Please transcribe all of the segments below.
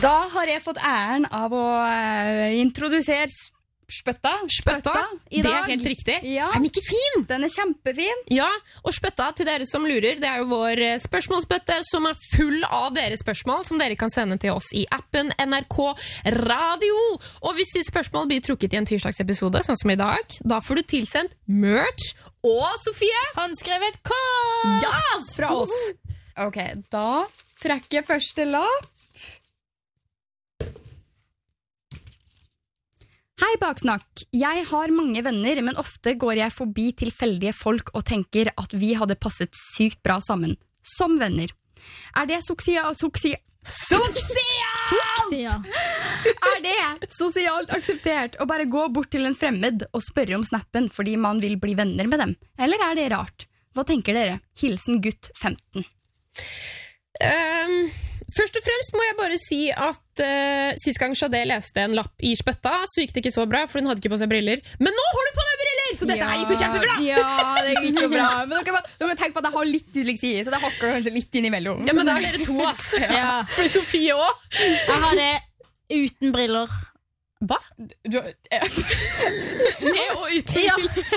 Da har jeg fått æren av å introdusere Spøtta i dag. Det helt riktig. Ja. Er den ikke fin? Den kjempefin. Ja, og Spøtta, til dere som lurer, det jo vår spørsmålsbøtte som full av deres spørsmål, som dere kan sende til oss i appen NRK Radio. Og hvis ditt spørsmål blir trukket i en tirsdagsepisode, sånn som i dag, da får du tilsendt merch og, Sofie, håndskrevet kort! Yes, fra oss. Ok, da trekker jeg første lapp. Hei, Baksnakk. Jeg har mange venner, men ofte går jeg forbi tilfeldige folk og tenker at vi hadde passet sykt bra sammen. Som venner. Er det sosialt akseptert å bare gå bort til en fremmed og spørre om snappen fordi man vil bli venner med dem? Eller er det rart? Hva tenker dere? Hilsen gutt 15. Først og fremst må jeg bare si at sist gang Shadé leste en lapp i Spøtta, så gikk det ikke så bra, for hun hadde ikke på seg briller. Men nå har du på deg briller, så dette gikk jo kjempebra! Ja, det gikk jo bra. Men dere må tenke på at jeg har litt dysleksi, så det hakker kanskje litt innimellom. Ja, men da dere to, ass. Ja. For Sofie også. Jeg har det uten briller. Hva? Med og uten briller.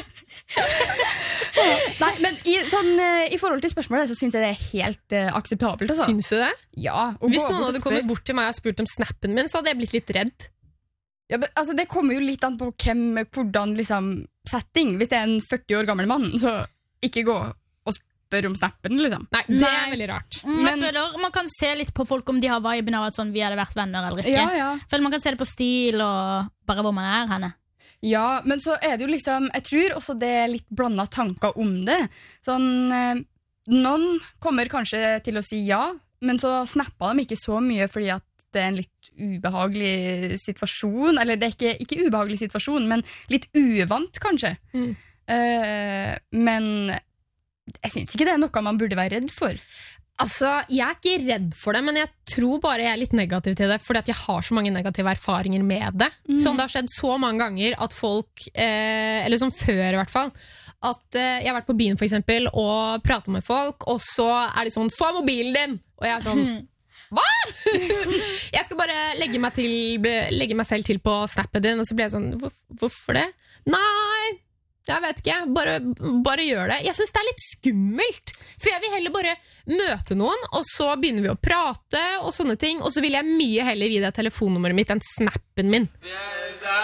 Nei, men i forhold til spørsmålet så synes jeg det helt akseptabelt altså. Syns du det? Ja. Hvis noen hadde kommet bort til meg og spurt om snappen min, så hadde jeg blitt litt redd. Ja, men, altså, det kommer jo litt an på hvordan liksom, setting. Hvis det en 40 år gammel mann, så ikke gå og spør om snappen liksom. Nei, det veldig rart. Jeg føler man kan se litt på folk om de har viben av at sånn, vi hadde vært venner eller ikke. Ja. Føler man kan se det på stil og bare hvor man henne. Ja, men så det jo liksom, jeg tror også det litt blandet tanker om det. Sånn, noen kommer kanskje til å si ja, men så snapper de ikke så mye fordi at det en litt ubehagelig situasjon, eller det ikke ubehagelig situasjon, men litt uvant kanskje. Men jeg synes ikke det noe man burde være redd for. Altså, jeg ikke redd for det, men jeg tror bare jeg litt negativ til det, fordi at jeg har så mange negative erfaringer med det. Sånn, det har skjedd så mange ganger at folk, eller sånn før i hvert fall, at jeg har vært på byen for eksempel, og pratet med folk, og så de sånn, få mobilen din! Og jeg sånn, hva? Jeg skal bare legge meg selv til på snappen din, og så blir jeg sånn, hvorfor det? Nei! Jeg vet ikke, bare gjør det. Jeg synes det litt skummelt, for jeg vil heller bare møte noen, og så begynner vi å prate og sånne ting, og så vil jeg mye heller gi deg telefonnummeret mitt enn snappen min.